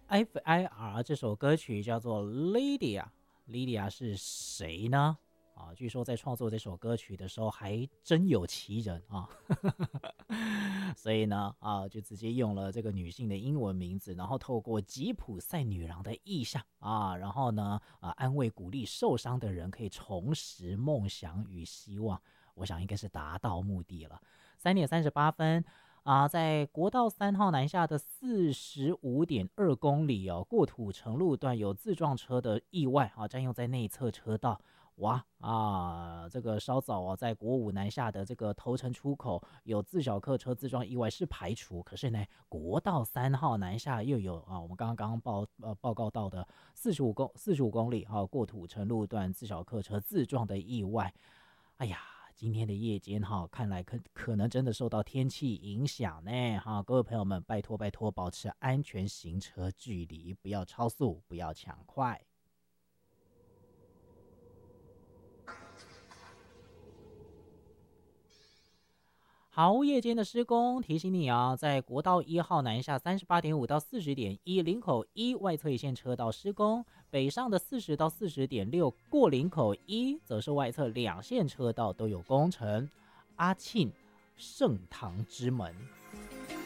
FIR 这首歌曲叫做 Lydia，Lydia 是谁呢？据说在创作这首歌曲的时候还真有其人啊，所以呢就直接用了这个女性的英文名字，然后透过吉普赛女郎的意象然后呢安慰鼓励受伤的人可以重拾梦想与希望，我想应该是达到目的了。3:38在国道3号南下的45.2公里过土城路段有自撞车的意外占用在内侧车道。这个稍早在国五南下的这个头城出口有自小客车自撞意外是排除，可是呢，国道3号南下又有我们刚刚报告到的45公里过土城路段自小客车自撞的意外。哎呀，今天的夜间看来可能真的受到天气影响呢各位朋友们，拜托保持安全行车距离，不要超速，不要抢快。好，夜间的施工提醒你在国道1号南下38.5到40.1林口1外侧一线车道施工，北上的40到40.6过林口1则是外侧2线车道都有工程。阿庆圣堂之门